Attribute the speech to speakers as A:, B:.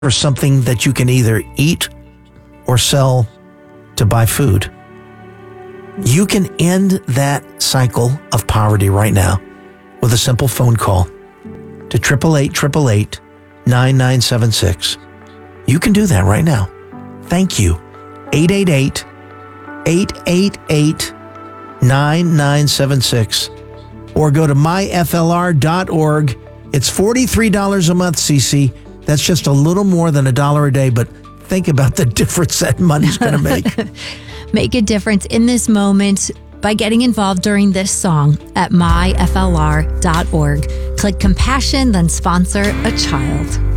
A: for something that you can either eat or sell to buy food. You can end that cycle of poverty right now with a simple phone call to 888-888-9976. You can do that right now. Thank you. 888-888-9976. Or go to myflr.org. It's $43 a month, Cece. That's just a little more than $1 a day, but think about the difference that money's going to make.
B: Make a difference in this moment by getting involved during this song at myflr.org. Click compassion, then sponsor a child.